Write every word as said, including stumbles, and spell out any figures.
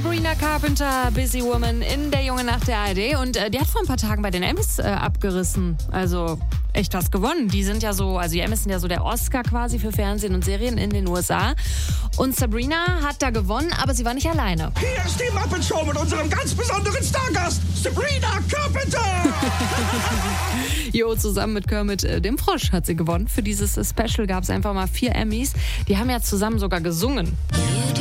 Sabrina Carpenter, Busy Woman in der Junge Nacht der A R D. Und äh, die hat vor ein paar Tagen bei den Emmys äh, abgerissen. Also echt was gewonnen. Die sind ja so, also die Emmys sind ja so der Oscar quasi für Fernsehen und Serien in den U S A. Und Sabrina hat da gewonnen, aber sie war nicht alleine. Hier ist die Muppet Show mit unserem ganz besonderen Stargast, Sabrina Carpenter. Jo, zusammen mit Kermit äh, dem Frosch hat sie gewonnen. Für dieses äh, Special gab es einfach mal vier Emmys. Die haben ja zusammen sogar gesungen.